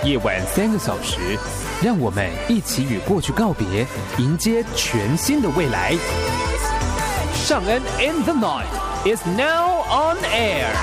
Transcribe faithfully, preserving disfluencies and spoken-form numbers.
夜晚三个小时，让我们一起与过去告别，迎接全新的未来。尚恩 in the night is now on air。